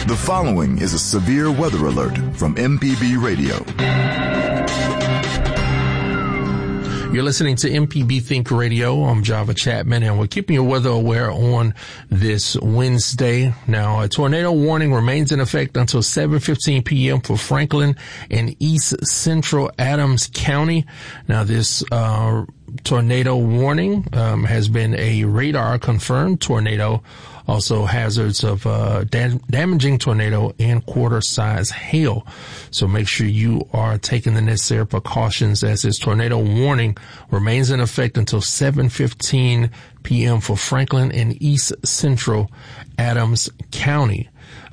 The following is a severe weather alert from MPB Radio. You're listening to MPB Think Radio. I'm Java Chapman, and we're keeping you weather aware on this Wednesday. Now, a tornado warning remains in effect until 7:15 p.m. for Franklin and East Central Adams County. Now, this tornado warning has been a radar-confirmed tornado. Also hazards of damaging tornado and quarter-size hail. So make sure you are taking the necessary precautions as this tornado warning remains in effect until 7:15 p.m. for Franklin and East Central Adams County.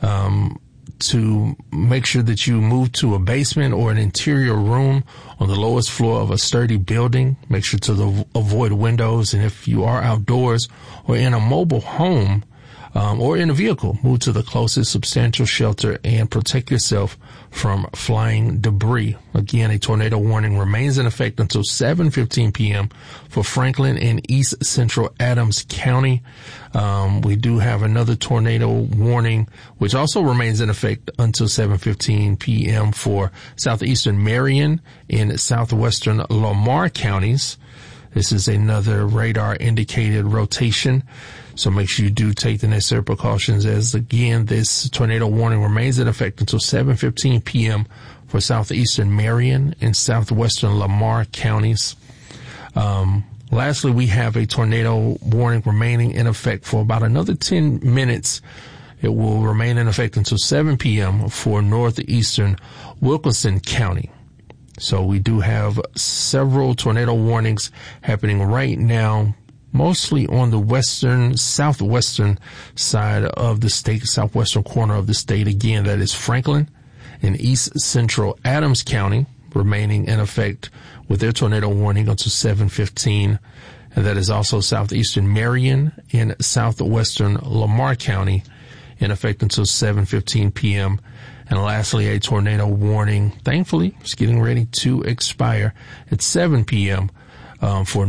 To make sure that you move to a basement or an interior room on the lowest floor of a sturdy building. Make sure to avoid windows. And if you are outdoors or in a mobile home, or in a vehicle, move to the closest substantial shelter and protect yourself from flying debris. Again, a tornado warning remains in effect until 7:15 p.m. for Franklin and East Central Adams County. We do have another tornado warning, which also remains in effect until 7:15 p.m. for southeastern Marion and southwestern Lamar counties. This is another radar indicated rotation. So make sure you do take the necessary precautions as, again, this tornado warning remains in effect until 7:15 p.m. for southeastern Marion and southwestern Lamar counties. Lastly, we have a tornado warning remaining in effect for about another 10 minutes. It will remain in effect until 7 p.m. for northeastern Wilkinson County. So we do have several tornado warnings happening right now, mostly on the southwestern side of the state, southwestern corner of the state. Again, that is Franklin and East Central Adams County remaining in effect with their tornado warning until 7:15. And that is also southeastern Marion and southwestern Lamar County in effect until 7:15 p.m. And lastly, a tornado warning, thankfully, is getting ready to expire at 7 p.m. For